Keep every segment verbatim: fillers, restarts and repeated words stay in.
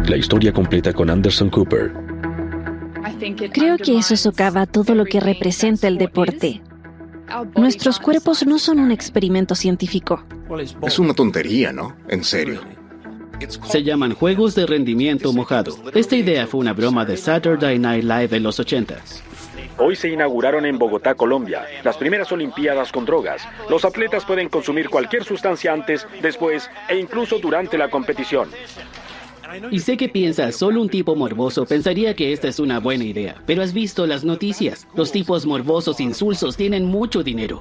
La historia completa con Anderson Cooper. Creo que eso socava todo lo que representa el deporte. Nuestros cuerpos no son un experimento científico. Es una tontería, ¿no? En serio. Se llaman juegos de rendimiento mojado. Esta idea fue una broma de Saturday Night Live en los ochenta. Hoy se inauguraron en Bogotá, Colombia, las primeras Olimpiadas con drogas. Los atletas pueden consumir cualquier sustancia antes, después e incluso durante la competición. Y sé que piensas, solo un tipo morboso pensaría que esta es una buena idea. Pero has visto las noticias. Los tipos morbosos insulsos tienen mucho dinero.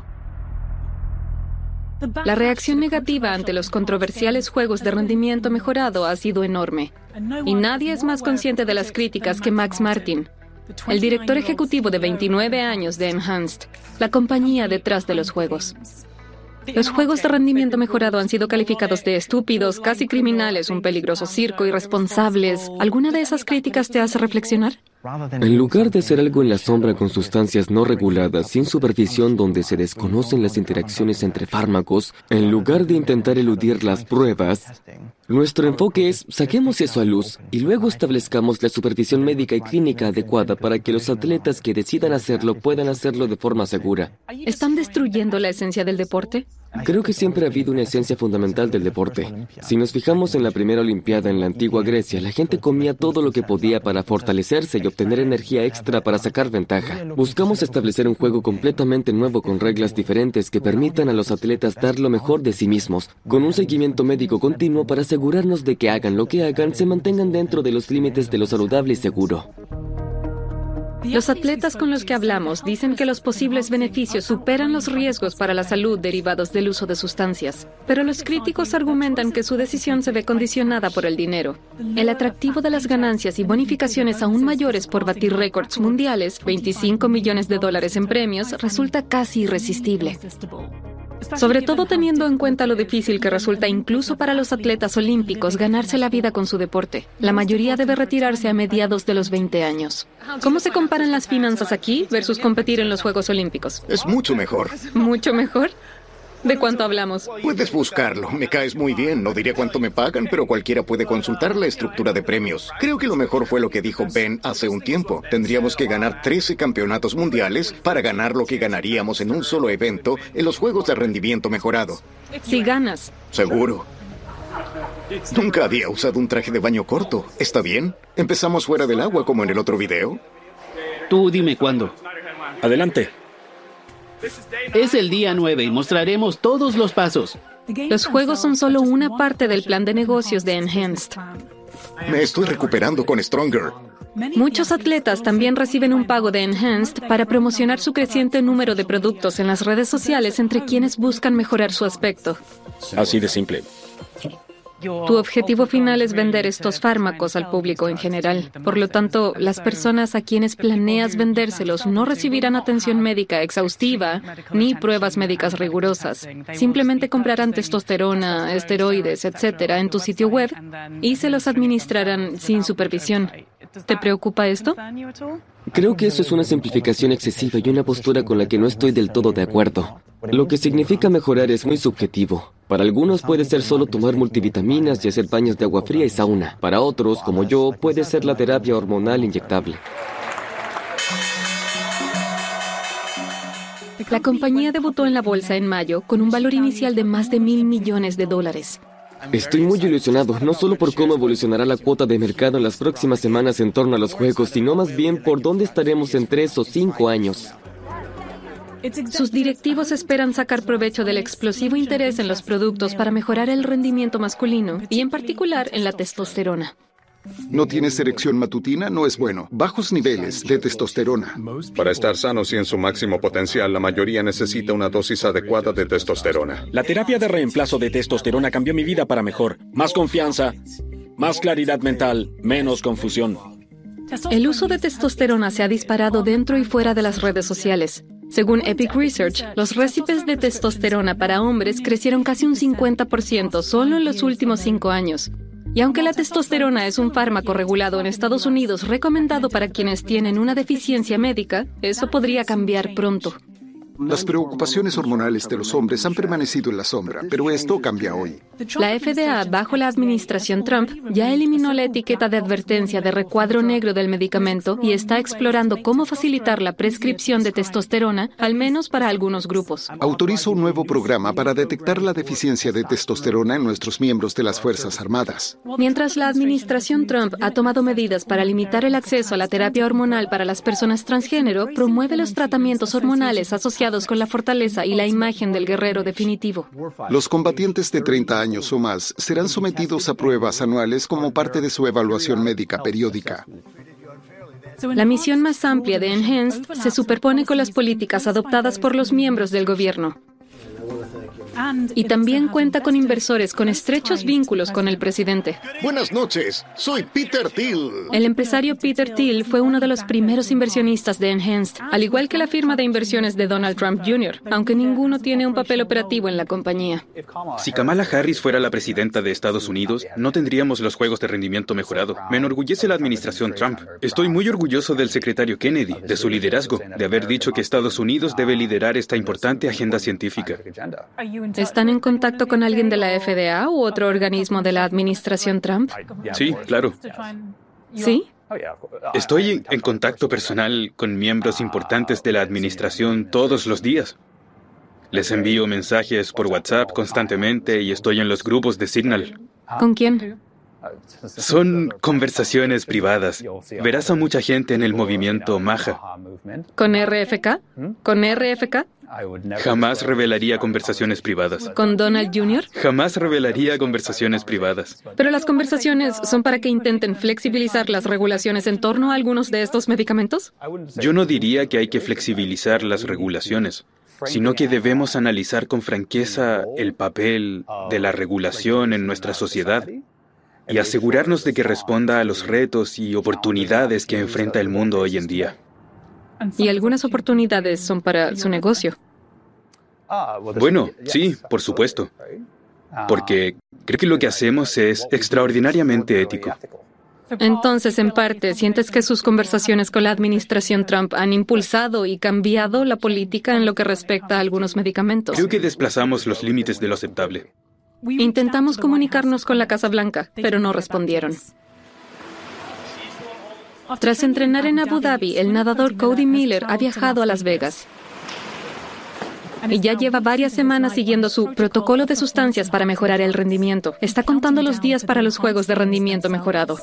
La reacción negativa ante los controversiales juegos de rendimiento mejorado ha sido enorme. Y nadie es más consciente de las críticas que Max Martin, el director ejecutivo de veintinueve años de Enhanced, la compañía detrás de los juegos. Los juegos de rendimiento mejorado han sido calificados de estúpidos, casi criminales, un peligroso circo, irresponsables. ¿Alguna de esas críticas te hace reflexionar? En lugar de hacer algo en la sombra con sustancias no reguladas, sin supervisión, donde se desconocen las interacciones entre fármacos, en lugar de intentar eludir las pruebas, nuestro enfoque es saquemos eso a luz y luego establezcamos la supervisión médica y clínica adecuada para que los atletas que decidan hacerlo puedan hacerlo de forma segura. ¿Están destruyendo la esencia del deporte? Creo que siempre ha habido una esencia fundamental del deporte. Si nos fijamos en la primera Olimpiada en la antigua Grecia, la gente comía todo lo que podía para fortalecerse y obtener energía extra para sacar ventaja. Buscamos establecer un juego completamente nuevo con reglas diferentes que permitan a los atletas dar lo mejor de sí mismos, con un seguimiento médico continuo para asegurarnos de que hagan lo que hagan, se mantengan dentro de los límites de lo saludable y seguro. Los atletas con los que hablamos dicen que los posibles beneficios superan los riesgos para la salud derivados del uso de sustancias, pero los críticos argumentan que su decisión se ve condicionada por el dinero. El atractivo de las ganancias y bonificaciones aún mayores por batir récords mundiales, veinticinco millones de dólares en premios, resulta casi irresistible. Sobre todo teniendo en cuenta lo difícil que resulta incluso para los atletas olímpicos ganarse la vida con su deporte. La mayoría debe retirarse a mediados de los veinte años. ¿Cómo se comparan las finanzas aquí versus competir en los Juegos Olímpicos? Es mucho mejor. ¿Mucho mejor? ¿De cuánto hablamos? Puedes buscarlo. Me caes muy bien. No diré cuánto me pagan, pero cualquiera puede consultar la estructura de premios. Creo que lo mejor fue lo que dijo Ben hace un tiempo. Tendríamos que ganar trece campeonatos mundiales para ganar lo que ganaríamos en un solo evento en los Juegos de Rendimiento Mejorado. Si ganas. Seguro. Nunca había usado un traje de baño corto. ¿Está bien? ¿Empezamos fuera del agua como en el otro video? Tú dime cuándo. Adelante. Es el día nueve y mostraremos todos los pasos. Los juegos son solo una parte del plan de negocios de Enhanced. Me estoy recuperando con Stronger. Muchos atletas también reciben un pago de Enhanced para promocionar su creciente número de productos en las redes sociales entre quienes buscan mejorar su aspecto. Así de simple. Tu objetivo final es vender estos fármacos al público en general. Por lo tanto, las personas a quienes planeas vendérselos no recibirán atención médica exhaustiva ni pruebas médicas rigurosas. Simplemente comprarán testosterona, esteroides, etcétera en tu sitio web y se los administrarán sin supervisión. ¿Te preocupa esto? Creo que eso es una simplificación excesiva y una postura con la que no estoy del todo de acuerdo. Lo que significa mejorar es muy subjetivo. Para algunos puede ser solo tomar multivitaminas y hacer baños de agua fría y sauna. Para otros, como yo, puede ser la terapia hormonal inyectable. La compañía debutó en la bolsa en mayo con un valor inicial de más de mil millones de dólares. Estoy muy ilusionado, no solo por cómo evolucionará la cuota de mercado en las próximas semanas en torno a los juegos, sino más bien por dónde estaremos en tres o cinco años. Sus directivos esperan sacar provecho del explosivo interés en los productos para mejorar el rendimiento masculino y en particular en la testosterona. ¿No tienes erección matutina? No es bueno. Bajos niveles de testosterona. Para estar sanos y en su máximo potencial, la mayoría necesita una dosis adecuada de testosterona. La terapia de reemplazo de testosterona cambió mi vida para mejor. Más confianza, más claridad mental, menos confusión. El uso de testosterona se ha disparado dentro y fuera de las redes sociales. Según Epic Research, los récipes de testosterona para hombres crecieron casi un cincuenta por ciento solo en los últimos cinco años. Y aunque la testosterona es un fármaco regulado en Estados Unidos recomendado para quienes tienen una deficiencia médica, eso podría cambiar pronto. Las preocupaciones hormonales de los hombres han permanecido en la sombra, pero esto cambia hoy. La F D A, bajo la administración Trump, ya eliminó la etiqueta de advertencia de recuadro negro del medicamento y está explorando cómo facilitar la prescripción de testosterona, al menos para algunos grupos. Autoriza un nuevo programa para detectar la deficiencia de testosterona en nuestros miembros de las Fuerzas Armadas. Mientras la administración Trump ha tomado medidas para limitar el acceso a la terapia hormonal para las personas transgénero, promueve los tratamientos hormonales asociados con la fortaleza y la imagen del guerrero definitivo. Los combatientes de treinta años o más serán sometidos a pruebas anuales como parte de su evaluación médica periódica. La misión más amplia de Enhanced se superpone con las políticas adoptadas por los miembros del gobierno. Y también cuenta con inversores con estrechos vínculos con el presidente. Buenas noches, soy Peter Thiel. El empresario Peter Thiel fue uno de los primeros inversionistas de Enhanced, al igual que la firma de inversiones de Donald Trump junior, aunque ninguno tiene un papel operativo en la compañía. Si Kamala Harris fuera la presidenta de Estados Unidos, no tendríamos los juegos de rendimiento mejorado. Me enorgullece la administración Trump. Estoy muy orgulloso del secretario Kennedy, de su liderazgo, de haber dicho que Estados Unidos debe liderar esta importante agenda científica. ¿Están en contacto con alguien de la F D A u otro organismo de la administración Trump? Sí, claro. ¿Sí? Estoy en contacto personal con miembros importantes de la administración todos los días. Les envío mensajes por WhatsApp constantemente y estoy en los grupos de Signal. ¿Con quién? Son conversaciones privadas. Verás a mucha gente en el movimiento Maja. ¿Con R F K? ¿Con R F K? Jamás revelaría conversaciones privadas. ¿Con Donald junior? Jamás revelaría conversaciones privadas. Pero las conversaciones son para que intenten flexibilizar las regulaciones en torno a algunos de estos medicamentos. Yo no diría que hay que flexibilizar las regulaciones, sino que debemos analizar con franqueza el papel de la regulación en nuestra sociedad y asegurarnos de que responda a los retos y oportunidades que enfrenta el mundo hoy en día. Y algunas oportunidades son para su negocio. Bueno, sí, por supuesto. Porque creo que lo que hacemos es extraordinariamente ético. Entonces, en parte, ¿sientes que sus conversaciones con la administración Trump han impulsado y cambiado la política en lo que respecta a algunos medicamentos? Creo que desplazamos los límites de lo aceptable. Intentamos comunicarnos con la Casa Blanca, pero no respondieron. Tras entrenar en Abu Dhabi, el nadador Cody Miller ha viajado a Las Vegas. Y ya lleva varias semanas siguiendo su protocolo de sustancias para mejorar el rendimiento. Está contando los días para los juegos de rendimiento mejorado.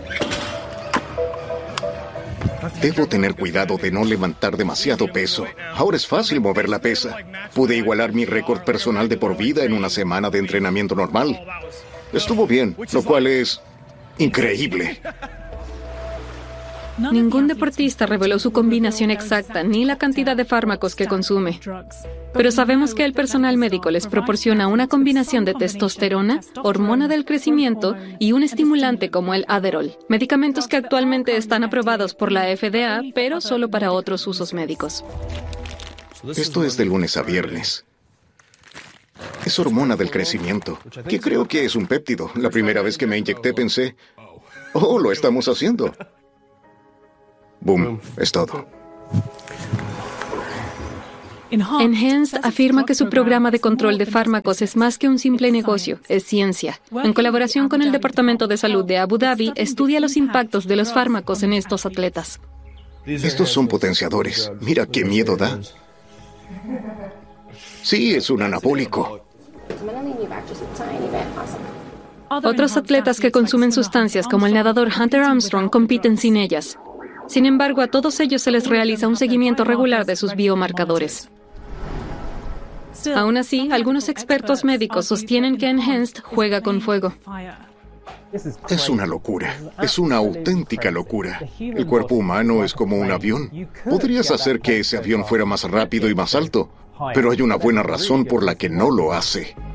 Debo tener cuidado de no levantar demasiado peso. Ahora es fácil mover la pesa. Pude igualar mi récord personal de por vida en una semana de entrenamiento normal. Estuvo bien, lo cual es increíble. Ningún deportista reveló su combinación exacta ni la cantidad de fármacos que consume. Pero sabemos que el personal médico les proporciona una combinación de testosterona, hormona del crecimiento y un estimulante como el Adderall, medicamentos que actualmente están aprobados por la F D A, pero solo para otros usos médicos. Esto es de lunes a viernes. Es hormona del crecimiento, que creo que es un péptido. La primera vez que me inyecté pensé, oh, lo estamos haciendo. Boom, es todo. Enhanced afirma que su programa de control de fármacos es más que un simple negocio, es ciencia. En colaboración con el Departamento de Salud de Abu Dhabi, estudia los impactos de los fármacos en estos atletas. Estos son potenciadores. Mira qué miedo da. Sí, es un anabólico. Otros atletas que consumen sustancias, como el nadador Hunter Armstrong, compiten sin ellas. Sin embargo, a todos ellos se les realiza un seguimiento regular de sus biomarcadores. Aún así, algunos expertos médicos sostienen que Enhanced juega con fuego. Es una locura, es una auténtica locura. El cuerpo humano es como un avión. Podrías hacer que ese avión fuera más rápido y más alto, pero hay una buena razón por la que no lo hace.